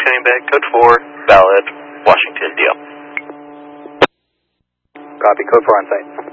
coming back, code 4, valid, Washington, deal. Copy, code 4 on site.